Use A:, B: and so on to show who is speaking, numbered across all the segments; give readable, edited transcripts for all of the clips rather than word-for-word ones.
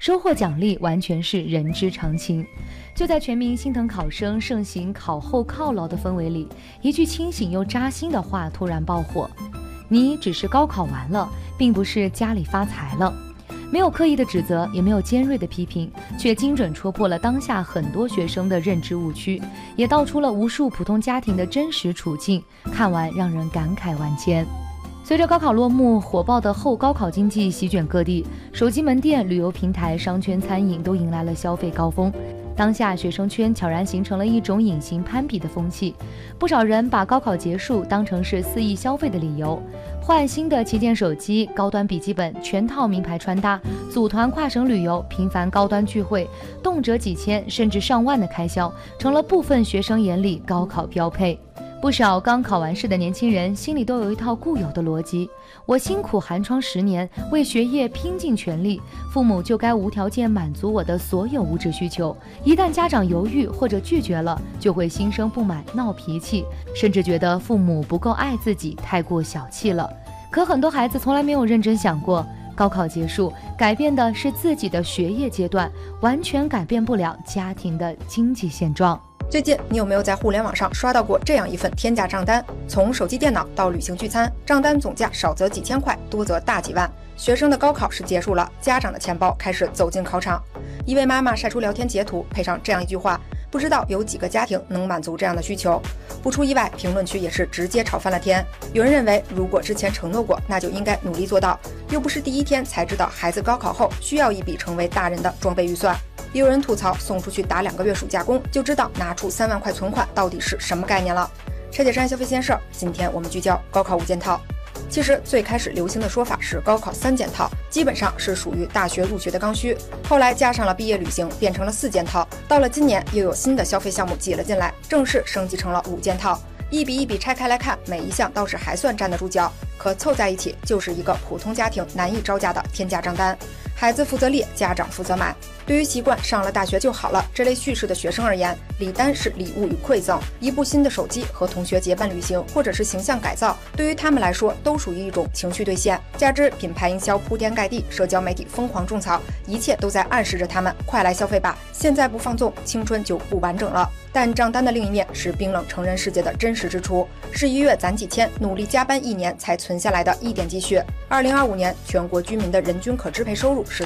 A: 收获奖励完全是人之常情。就在全民心疼考生、盛行考后犒劳的氛围里，一句清醒又扎心的话突然爆火：你只是高考完了，并不是家里发财了。没有刻意的指责，也没有尖锐的批评，却精准戳破了当下很多学生的认知误区，也道出了无数普通家庭的真实处境，看完让人感慨万千。随着高考落幕，火爆的后高考经济席卷各地，手机门店、旅游平台、商圈、餐饮都迎来了消费高峰。当下学生圈悄然形成了一种隐形攀比的风气，不少人把高考结束当成是肆意消费的理由，换新的旗舰手机、高端笔记本、全套名牌穿搭，组团跨省旅游、频繁高端聚会，动辄几千甚至上万的开销，成了部分学生眼里高考标配。不少刚考完试的年轻人心里都有一套固有的逻辑：我辛苦寒窗10年，为学业拼尽全力，父母就该无条件满足我的所有物质需求。一旦家长犹豫或者拒绝了，就会心生不满、闹脾气，甚至觉得父母不够爱自己，太过小气了。可很多孩子从来没有认真想过，高考结束，改变的是自己的学业阶段，完全改变不了家庭的经济现状。
B: 最近你有没有在互联网上刷到过这样一份天价账单？从手机、电脑到旅行聚餐，账单总价少则几千块，多则大几万。学生的高考是结束了，家长的钱包开始走进考场。一位妈妈晒出聊天截图，配上这样一句话：不知道有几个家庭能满足这样的需求。不出意外，评论区也是直接吵翻了天。有人认为，如果之前承诺过，那就应该努力做到，又不是第一天才知道孩子高考后需要一笔成为大人的装备预算。也有人吐槽，送出去打2个月暑假工，就知道拿出3万块存款到底是什么概念了。拆解山消费闲事儿，今天我们聚焦高考5件套。其实最开始流行的说法是高考3件套，基本上是属于大学入学的刚需，后来加上了毕业旅行，变成了4件套。到了今年，又有新的消费项目挤了进来，正式升级成了5件套。一笔一笔拆开来看，每一项倒是还算站得住脚，可凑在一起就是一个普通家庭难以招架的天价账单。孩子负责列，家长负责买。对于习惯上了大学就好了这类叙事的学生而言，礼单是礼物与馈赠，一部新的手机和同学结伴旅行，或者是形象改造，对于他们来说都属于一种情绪兑现。加之品牌营销铺天盖地，社交媒体疯狂种草，一切都在暗示着他们快来消费吧，现在不放纵，青春就不完整了。但账单的另一面是冰冷成人世界的真实支出，是1月攒几千，努力加班1年才存下来的一点积蓄。2025年全国居民的人均可支配收入是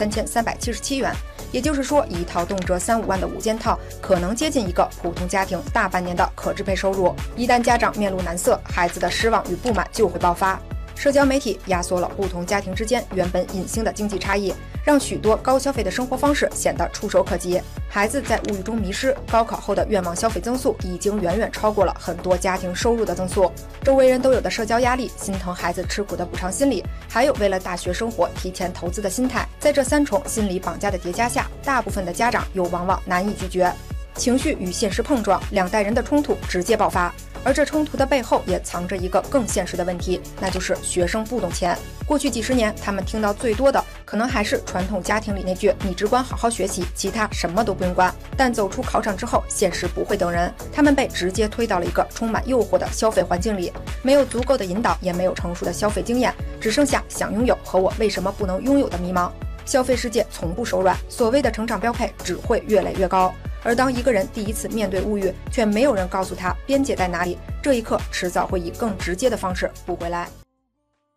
B: 43377元，也就是说，一套动辄3-5万的5件套，可能接近一个普通家庭大半年的可支配收入。一旦家长面露难色，孩子的失望与不满就会爆发。社交媒体压缩了不同家庭之间原本隐性的经济差异，让许多高消费的生活方式显得触手可及。孩子在物欲中迷失，高考后的愿望消费增速已经远远超过了很多家庭收入的增速。周围人都有的社交压力，心疼孩子吃苦的补偿心理，还有为了大学生活提前投资的心态，在这3重心理绑架的叠加下，大部分的家长又往往难以拒绝。情绪与现实碰撞，2代人的冲突直接爆发。而这冲突的背后也藏着一个更现实的问题，那就是学生不懂钱。过去几十年，他们听到最多的可能还是传统家庭里那句你只管好好学习，其他什么都不用管。但走出考场之后，现实不会等人，他们被直接推到了一个充满诱惑的消费环境里，没有足够的引导，也没有成熟的消费经验，只剩下想拥有和我为什么不能拥有的迷茫。消费世界从不手软，所谓的成长标配只会越来越高。而当一个人第一次面对物欲，却没有人告诉他边界在哪里，这一刻迟早会以更直接的方式补回来。